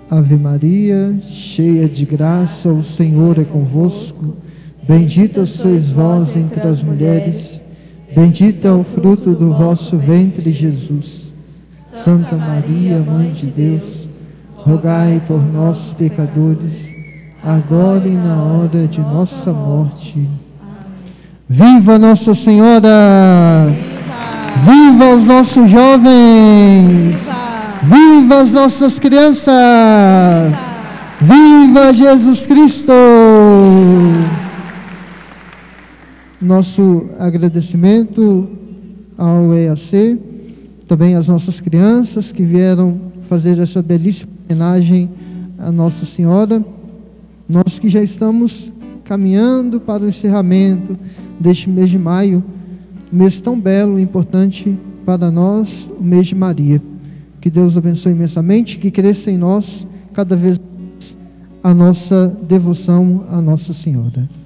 Ave Maria, cheia de graça, o Senhor é convosco. Bendita sois vós entre as mulheres, bendito é o fruto do vosso ventre, Jesus. Santa Maria, Mãe de Deus, rogai por nós, pecadores, agora e na hora de nossa morte. Viva Nossa Senhora! Viva os nossos jovens! Viva as nossas crianças! Viva Jesus Cristo! Nosso agradecimento ao EAC, também às nossas crianças que vieram fazer essa belíssima homenagem à Nossa Senhora. Nós que já estamos caminhando para o encerramento deste mês de maio, um mês tão belo e importante para nós, o mês de Maria. Que Deus abençoe imensamente, que cresça em nós cada vez mais a nossa devoção à Nossa Senhora.